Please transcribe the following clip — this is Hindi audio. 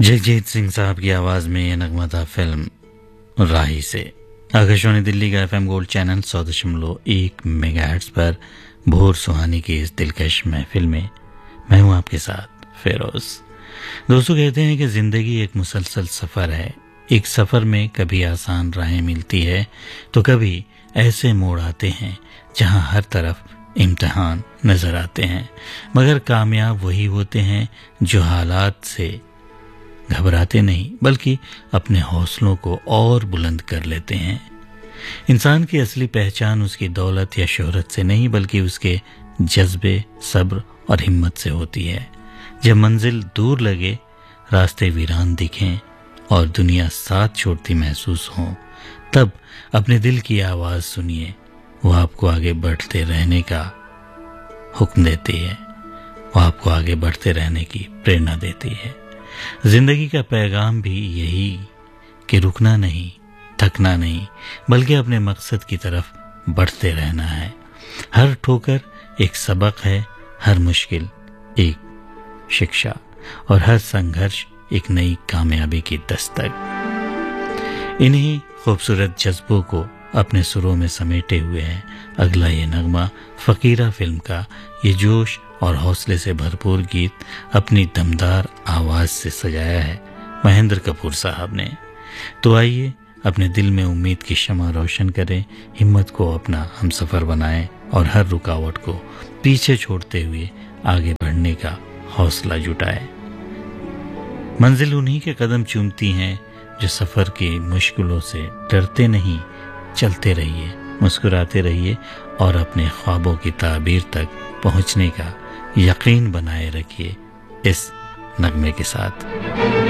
जगजीत सिंह साहब की आवाज़ में ये नगमा था फिल्म राही से। आकाशवाणी दिल्ली का एफएम गोल्ड चैनल 100.1 मेगाहर्ट्ज़ पर भोर सुहानी की इस दिलकश महफिल में मैं हूं आपके साथ फिरोज। दोस्तों, कहते हैं कि ज़िंदगी एक मुसलसल सफ़र है। एक सफ़र में कभी आसान राहें मिलती है तो कभी ऐसे मोड़ आते हैं जहां हर तरफ इम्तिहान नज़र आते हैं, मगर कामयाब वही होते हैं जो हालात से घबराते नहीं बल्कि अपने हौसलों को और बुलंद कर लेते हैं। इंसान की असली पहचान उसकी दौलत या शोहरत से नहीं बल्कि उसके जज्बे, सब्र और हिम्मत से होती है। जब मंजिल दूर लगे, रास्ते वीरान दिखें और दुनिया साथ छोड़ती महसूस हो, तब अपने दिल की आवाज़ सुनिए। वो आपको आगे बढ़ते रहने का हुक्म देती है, वो आपको आगे बढ़ते रहने की प्रेरणा देती है। जिंदगी का पैगाम भी यही कि रुकना नहीं, थकना नहीं, बल्कि अपने मकसद की तरफ बढ़ते रहना है। हर ठोकर एक सबक है, हर मुश्किल एक शिक्षा और हर संघर्ष एक नई कामयाबी की दस्तक। इन्हीं खूबसूरत जज्बों को अपने सुरों में समेटे हुए है अगला ये नगमा। फकीरा फिल्म का ये जोश और हौसले से भरपूर गीत अपनी दमदार आवाज़ से सजाया है महेंद्र कपूर साहब ने। तो आइए अपने दिल में उम्मीद की शमा रोशन करें, हिम्मत को अपना हमसफ़र बनाएं और हर रुकावट को पीछे छोड़ते हुए आगे बढ़ने का हौसला जुटाएं। मंजिल उन्हीं के कदम चूमती हैं जो सफ़र की मुश्किलों से डरते नहीं। चलते रहिए, मुस्कुराते रहिए और अपने ख्वाबों की ताबीर तक पहुंचने का यकीन बनाए रखिए इस नगमे के साथ।